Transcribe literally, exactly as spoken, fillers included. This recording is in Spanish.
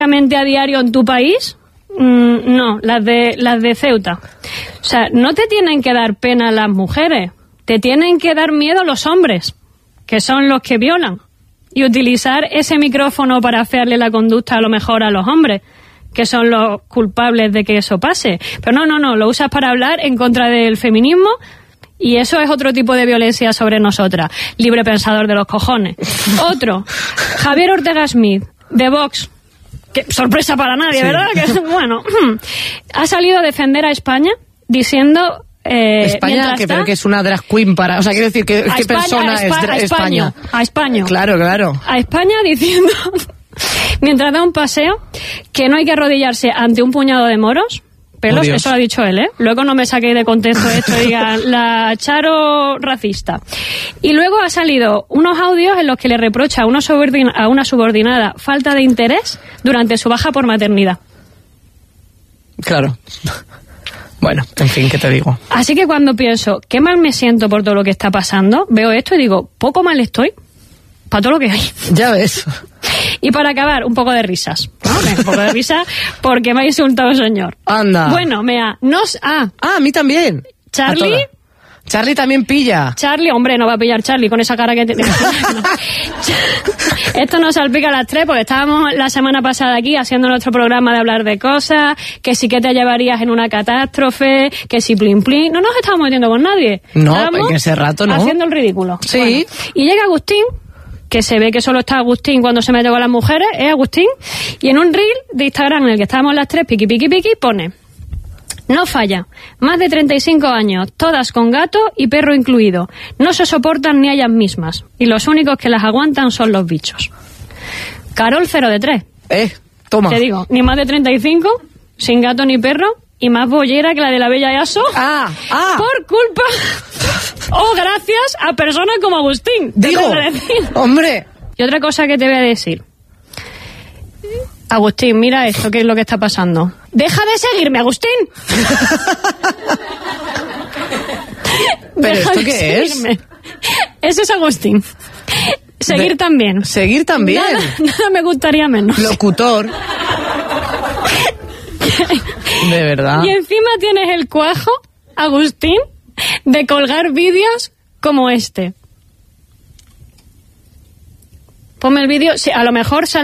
a diario en tu país, mm, no, las de las de Ceuta. O sea, no te tienen que dar pena las mujeres, te tienen que dar miedo los hombres, que son los que violan, y utilizar ese micrófono para afearle la conducta a lo mejor a los hombres, que son los culpables de que eso pase. Pero no, no, no, lo usas para hablar en contra del feminismo, y eso es otro tipo de violencia sobre nosotras. Libre pensador de los cojones. Otro, Javier Ortega Smith, de Vox. Que sorpresa para nadie, sí. ¿Verdad? Que, bueno, ha salido a defender a España diciendo... Eh, España, que, está, pero que es una drag queen para... O sea, quiero decir, que, ¿qué España, persona a es Espa, dra- a España? España? A España. Claro, claro. A España diciendo, mientras da un paseo, que no hay que arrodillarse ante un puñado de moros. Pelos, Oh, eso lo ha dicho él, ¿eh? Luego no me saquéis de contexto esto y digan, la Charo racista. Y luego ha salido unos audios en los que le reprocha a una, subordina, a una subordinada falta de interés durante su baja por maternidad. Claro. Bueno, en fin, ¿qué te digo? Así que cuando pienso, qué mal me siento por todo lo que está pasando, veo esto y digo, poco mal estoy para todo lo que hay. Ya ves. Y para acabar, un poco de risas, ¿no? Un poco de risa porque me ha insultado, señor. Anda. Bueno, mea, nos... Ah, Ah, a mí también. Charlie... Charlie también pilla. Charlie, hombre, no va a pillar Charlie con esa cara que tiene. No. Esto nos salpica a las tres porque estábamos la semana pasada aquí haciendo nuestro programa de hablar de cosas, que sí que te llevarías en una catástrofe, que si plin plin. No nos estábamos metiendo con nadie. No, estábamos en ese rato no. haciendo el ridículo. Sí. Bueno, y llega Agustín, que se ve que solo está Agustín cuando se mete con las mujeres, es Agustín, y en un reel de Instagram en el que estábamos las tres, piqui, piqui, piqui, pone... No falla. Más de treinta y cinco años, todas con gato y perro incluido. No se soportan ni ellas mismas. Y los únicos que las aguantan son los bichos. Carol cero de tres. Eh, toma. Te digo, ni más de treinta y cinco, sin gato ni perro, y más bollera que la de la Bella Yaso. Ah, ah. Por culpa o gracias a personas como Agustín. Digo, hombre. Y otra cosa que te voy a decir. Agustín, mira esto, ¿qué es lo que está pasando? ¡Deja de seguirme, Agustín! ¿Pero Deja esto de qué seguirme. es? Ese es Agustín. Seguir de, también. Seguir también. Nada, nada me gustaría menos. Locutor. De verdad. Y encima tienes el cuajo, Agustín, de colgar vídeos como este. Ponme el vídeo, sí, a lo mejor sal